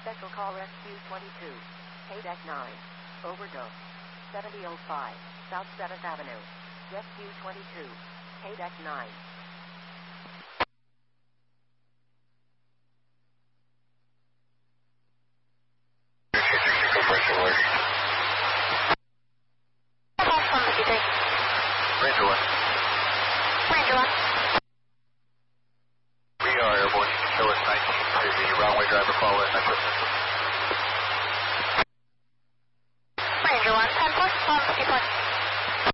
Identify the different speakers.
Speaker 1: Special call Rescue 22. Paydeck 9. Overdose. 7005. South 7th Avenue. Rescue 22. Paydeck 9.
Speaker 2: Ranger 1.
Speaker 3: Ranger 1.
Speaker 2: We are airborne. You can show us 19 to the runway driver, follow in.